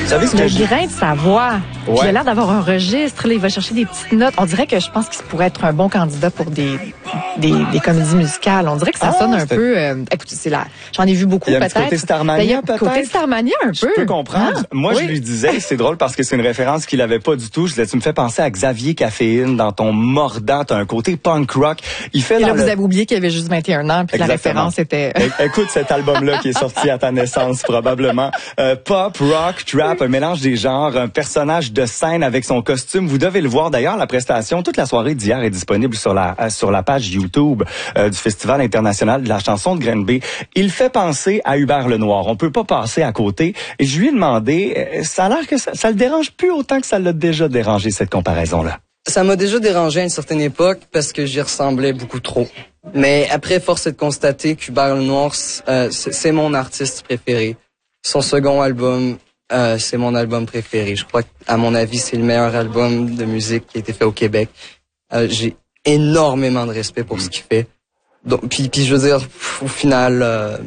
savez ce que Le grain de sa voix. Ouais. Il a l'air d'avoir un registre. Là, il va chercher des petites notes. On dirait que je pense qu'il pourrait être un bon candidat pour des comédies musicales. On dirait que ça sonne un peu... écoute, j'en ai vu beaucoup, Il y a un peut-être. petit côté Starmania, peut-être? Côté Starmania, un peu. Je peux comprendre. Ah, Moi, oui. je lui disais, c'est drôle parce que c'est une référence qu'il avait pas du tout. Je disais, tu me fais penser à Xavier Caféine dans ton mordant. T'as un côté punk rock. Il fait Et là, dans vous avez oublié qu'il avait juste 21 ans, puis Exactement. la référence était... Écoute cet album-là qui est sorti à ta naissance, probablement. Pop, rock, trap, un mélange des genres, un personnage de scène avec son costume. Vous devez le voir d'ailleurs, la prestation. Toute la soirée d'hier est disponible sur la page YouTube du Festival international de la chanson de Granby. Il fait penser à Hubert Lenoir. On peut pas passer à côté. Et je lui ai demandé, ça a l'air que ça le dérange plus autant que ça l'a déjà dérangé, cette comparaison-là. Ça m'a déjà dérangé à une certaine époque parce que j'y ressemblais beaucoup trop. Mais après, force est de constater qu'Hubert Lenoir, c'est mon artiste préféré. Son second album, c'est mon album préféré. Je crois qu'à mon avis, c'est le meilleur album de musique qui a été fait au Québec. J'ai énormément de respect pour ce qu'il fait. Donc, puis je veux dire, au final,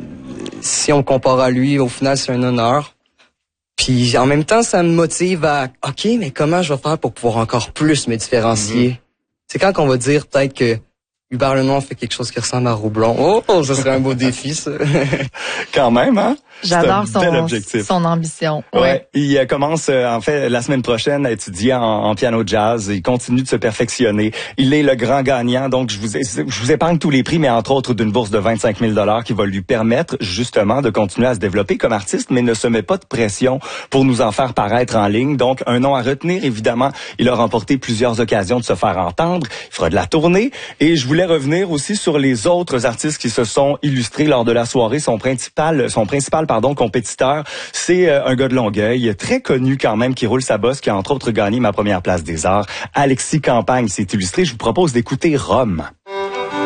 si on compare à lui, au final, c'est un honneur. Puis en même temps, ça me motive à OK, mais comment je vais faire pour pouvoir encore plus me différencier? C'est quand qu'on va dire peut-être que Hubert Lenoir fait quelque chose qui ressemble à Roublon. Oh, ça serait un beau défi, ça. Quand même, hein? J'adore C'est un bel objectif. son ambition. Ouais. Il commence en fait la semaine prochaine à étudier en piano jazz. Il continue de se perfectionner. Il est le grand gagnant. Donc je vous épargne tous les prix, mais entre autres d'une bourse de 25 000 $ qui va lui permettre justement de continuer à se développer comme artiste, mais ne se met pas de pression pour nous en faire paraître en ligne. Donc un nom à retenir, évidemment. Il a remporté plusieurs occasions de se faire entendre. Il fera de la tournée. Et je voulais revenir aussi sur les autres artistes qui se sont illustrés lors de la soirée. Son principal compétiteur, c'est un gars de Longueuil, très connu quand même, qui roule sa bosse, qui a entre autres gagné ma première place des arts. Alexis Campagne s'est illustré. Je vous propose d'écouter Rome.